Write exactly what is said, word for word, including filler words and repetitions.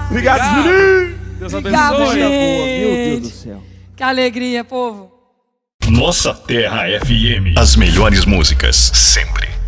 Obrigado, Juninho. Deus Obrigado, abençoe. gente. Meu Deus do céu. Que alegria, povo. Nossa Terra F M. As melhores músicas, sempre.